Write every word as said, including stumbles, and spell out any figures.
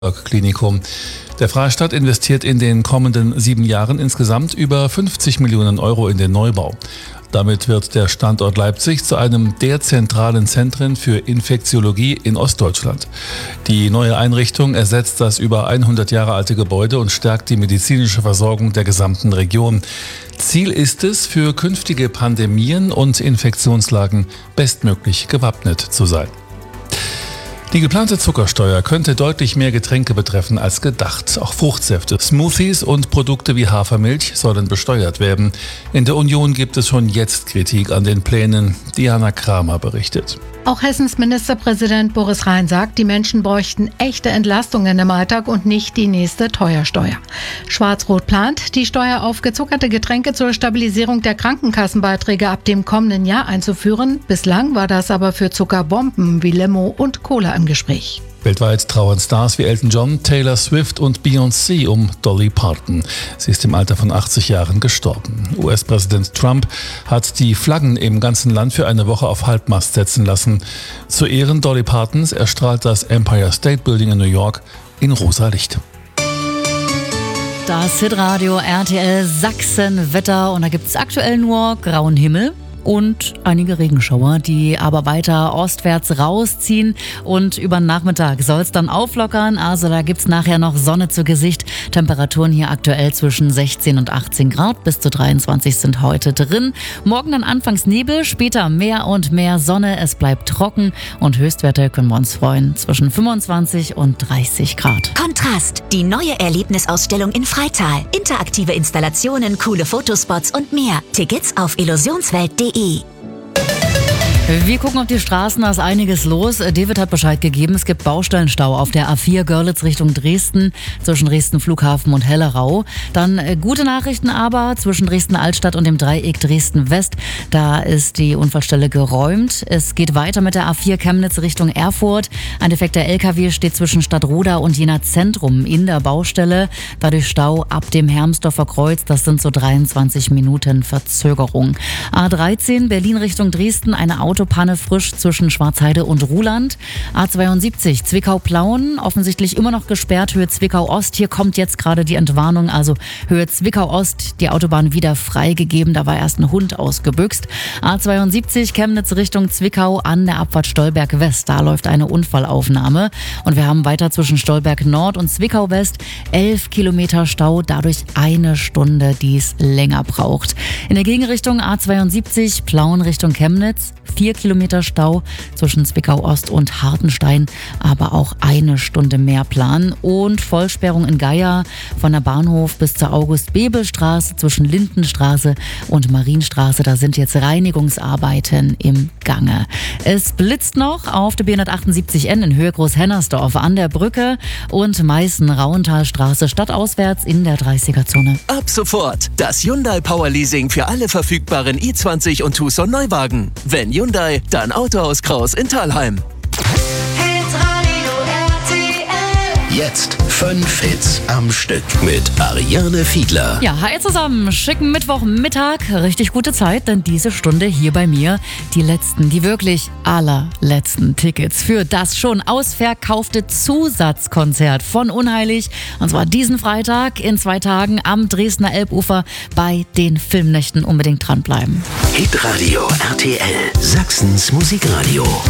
Klinikum. Der Freistaat investiert in den kommenden sieben Jahren insgesamt über fünfzig Millionen Euro in den Neubau. Damit wird der Standort Leipzig zu einem der zentralen Zentren für Infektiologie in Ostdeutschland. Die neue Einrichtung ersetzt das über hundert Jahre alte Gebäude und stärkt die medizinische Versorgung der gesamten Region. Ziel ist es, für künftige Pandemien und Infektionslagen bestmöglich gewappnet zu sein. Die geplante Zuckersteuer könnte deutlich mehr Getränke betreffen als gedacht. Auch Fruchtsäfte, Smoothies und Produkte wie Hafermilch sollen besteuert werden. In der Union gibt es schon jetzt Kritik an den Plänen. Diana Kramer berichtet. Auch Hessens Ministerpräsident Boris Rhein sagt, die Menschen bräuchten echte Entlastungen im Alltag und nicht die nächste Teuersteuer. Schwarz-Rot plant, die Steuer auf gezuckerte Getränke zur Stabilisierung der Krankenkassenbeiträge ab dem kommenden Jahr einzuführen. Bislang war das aber für Zuckerbomben wie Limo und Cola im Gespräch. Weltweit trauern Stars wie Elton John, Taylor Swift und Beyoncé um Dolly Parton. Sie ist im Alter von achtzig Jahren gestorben. U S-Präsident Trump hat die Flaggen im ganzen Land für eine Woche auf Halbmast setzen lassen. Zu Ehren Dolly Partons erstrahlt das Empire State Building in New York in rosa Licht. Das Hitradio R T L Sachsen Wetter, und da gibt es aktuell nur grauen Himmel und einige Regenschauer, die aber weiter ostwärts rausziehen, und über den Nachmittag soll es dann auflockern. Also da gibt es nachher noch Sonne zu Gesicht. Temperaturen hier aktuell zwischen sechzehn und achtzehn Grad, bis zu dreiundzwanzig sind heute drin. Morgen dann anfangs Nebel, später mehr und mehr Sonne. Es bleibt trocken und Höchstwerte können wir uns freuen zwischen fünfundzwanzig und dreißig Grad. Kontrast, die neue Erlebnisausstellung in Freital. Interaktive Installationen, coole Fotospots und mehr. Tickets auf illusionswelt punkt de. Wir gucken auf die Straßen, da ist einiges los. David hat Bescheid gegeben, es gibt Baustellenstau auf der A vier Görlitz Richtung Dresden, zwischen Dresden Flughafen und Hellerau. Dann äh, gute Nachrichten aber, zwischen Dresden Altstadt und dem Dreieck Dresden West, da ist die Unfallstelle geräumt. Es geht weiter mit der A vier Chemnitz Richtung Erfurt. Ein defekter L K W steht zwischen Stadtroda und Jena Zentrum in der Baustelle. Dadurch Stau ab dem Hermsdorfer Kreuz, das sind so dreiundzwanzig Minuten Verzögerung. A dreizehn Berlin Richtung Dresden, eine Auto Autopanne frisch zwischen Schwarzheide und Ruhland. A zweiundsiebzig Zwickau-Plauen, offensichtlich immer noch gesperrt, Höhe Zwickau-Ost. Hier kommt jetzt gerade die Entwarnung, also Höhe Zwickau-Ost, die Autobahn wieder freigegeben. Da war erst ein Hund ausgebüxt. A zweiundsiebzig Chemnitz Richtung Zwickau an der Abfahrt Stolberg West. Da läuft eine Unfallaufnahme. Und wir haben weiter zwischen Stolberg Nord und Zwickau West elf Kilometer Stau, dadurch eine Stunde, die es länger braucht. In der Gegenrichtung A zweiundsiebzig Plauen Richtung Chemnitz, vier Kilometer Stau zwischen Zwickau Ost und Hartenstein, aber auch eine Stunde mehr Plan. Und Vollsperrung in Geier von der Bahnhof bis zur August-Bebel-Straße zwischen Lindenstraße und Marienstraße. Da sind jetzt Reinigungsarbeiten im Gange. Es blitzt noch auf der B hundertachtundsiebzig N in Höhe Großhennersdorf an der Brücke und Meißen-Rauentalstraße stadtauswärts in der dreißiger-Zone. Ab sofort das Hyundai Power Leasing für alle verfügbaren i zwanzig und Tucson Neuwagen. Wenn Hyundai, dann Autohaus Kraus in Thalheim. Jetzt fünf Hits am Stück mit Ariane Fiedler. Ja, hi zusammen. Schicken Mittwochmittag. Richtig gute Zeit, denn diese Stunde hier bei mir die letzten, die wirklich allerletzten Tickets für das schon ausverkaufte Zusatzkonzert von Unheilig. Und zwar diesen Freitag in zwei Tagen am Dresdner Elbufer bei den Filmnächten. Unbedingt dranbleiben. Hitradio R T L, Sachsens Musikradio.